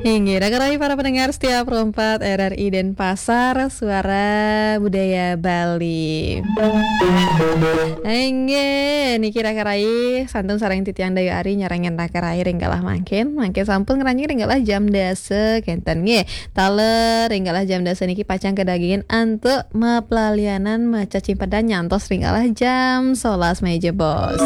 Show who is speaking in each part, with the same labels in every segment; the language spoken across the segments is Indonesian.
Speaker 1: Hingga raga-raga para pendengar setiap perempat RRI Denpasar, suara budaya Bali. Hingga niki raga-raga santun sareng titiang dayu ari nyarengen raga-raga ringgalah mangkin sampun ngeranjing ringgalah jam dase kenten nge taler ringgalah jam dase niki pacang kedagingan antuk mepelalianan maca cimpedan nyantos ringgalah jam 11 meja bos.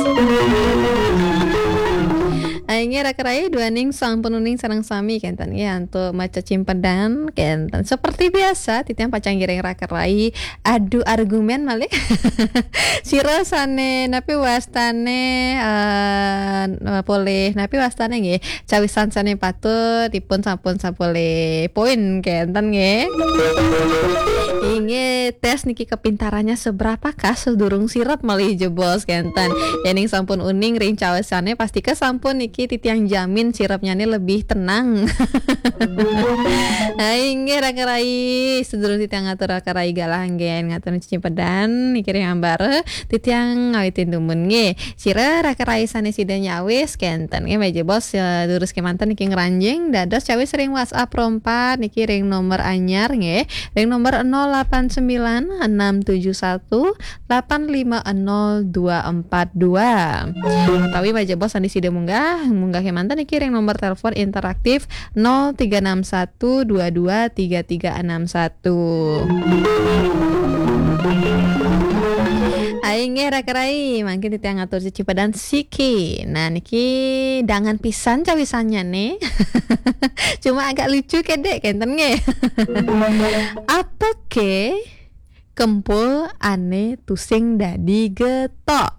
Speaker 1: Aingnya rakerai duaning sang penuning sareng sami kenten ya untuk maca cimpedan kenten seperti biasa titiang pacang giring rakerai adu argumen malik sira sane napi wastane boleh napi wastane nggih cawisan sane patut dipun sampun sapole poin kenten nggih. Inge tes niki kepintarannya seberapakah sedurung sirap malih jebos kenten yening sampun uning ring cawisannya pasti ke sampun niki titiang jamin sirapnya ini lebih tenang. Inge rakerai sedurung titiang ngatur rakerai galanggen ngatur cimpedan niki ring ambare titiang ngawitin dumun nge sira rakerai sane sida nyawis kenten nge meje bos durus ke mantan niki ngeranjing dados cawis ring WhatsApp rompat niki ring nomor anyar nge ring nomor 089671850242 tapi meje bos sandi sida munggah ke mantan niki ring nomor telepon interaktif 0361223361. Aing rakerai mangkin titiang ngatur cicipadan siki. Nah niki dangan pisan cawisannya nih. Cuma agak lucu kedek kenten nge. Apa ke kempul ane tusing dadi getok.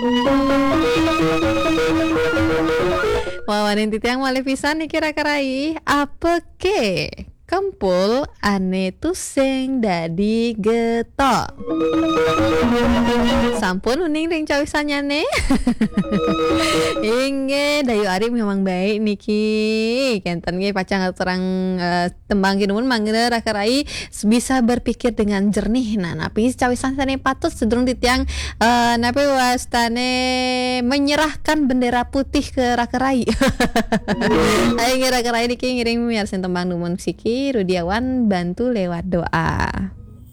Speaker 1: Wawanin titiang malih pisan niki rakerai. Apa ke kempul ane tusing dadi getok. Sampun uning ring cawisannya nih. Inge dayu ari memang baik niki kenten nge pacang terang tembang kinumun manggil rakerai bisa berpikir dengan jernih. Nah napi cawisan sane patut sedurung titiang napi wastane menyerahkan bendera putih ke rakerai. Inge rakerai niki ngiring miarsen tembang numun siki Rudiawan bantu lewat doa.